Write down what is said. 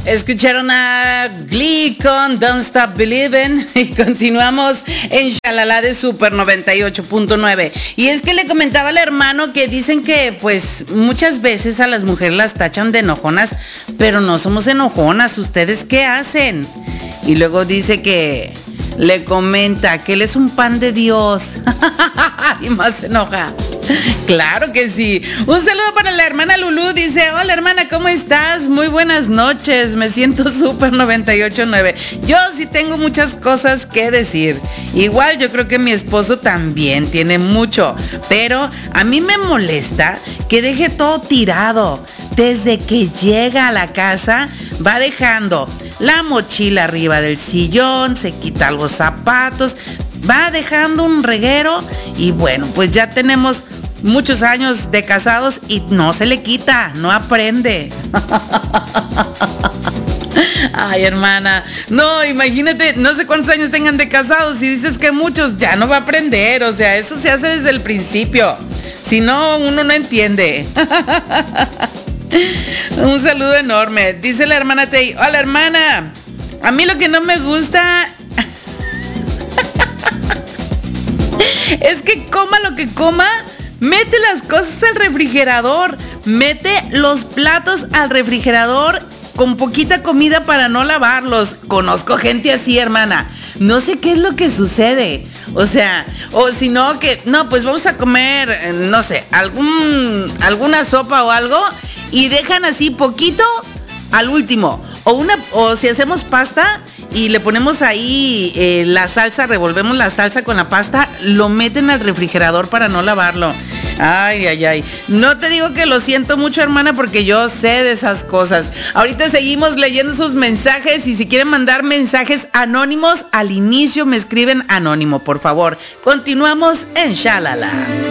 Escucharon a Glee con Don't Stop Believin' y continuamos en Shalala de Super 98.9. Y es que le comentaba al hermano que dicen que pues muchas veces a las mujeres las tachan de enojonas, pero no somos enojonas. ¿Ustedes qué hacen? Y luego dice que le comenta que él es un pan de Dios. Y más se enoja. Claro que sí. Un saludo para la hermana Lulú. Dice, hola hermana, ¿cómo estás? Muy buenas noches. Me siento súper 98.9. Yo sí tengo muchas cosas que decir. Igual yo creo que mi esposo también tiene mucho. Pero a mí me molesta que deje todo tirado. Desde que llega a la casa va dejando la mochila arriba del sillón, se quita los zapatos, va dejando un reguero. Y bueno, pues ya tenemos muchos años de casados y no se le quita, no aprende. Ay, hermana, no, imagínate, no sé cuántos años tengan de casados. Si dices que muchos, ya no va a aprender. O sea, eso se hace desde el principio. Si no, uno no entiende. Un saludo enorme. Dice la hermana Tei, hola hermana, a mí lo que no me gusta es que coma lo que coma, mete las cosas al refrigerador, mete los platos al refrigerador con poquita comida para no lavarlos. Conozco gente así, hermana. No sé qué es lo que sucede. O sea, o si no, que no, pues vamos a comer, no sé, alguna sopa o algo, y dejan así poquito al último. O si hacemos pasta y le ponemos ahí la salsa, revolvemos la salsa con la pasta, lo meten al refrigerador para no lavarlo. Ay, ay, ay. No te digo que lo siento mucho, hermana, porque yo sé de esas cosas. Ahorita seguimos leyendo sus mensajes y si quieren mandar mensajes anónimos, al inicio me escriben anónimo, por favor. Continuamos en Shalala.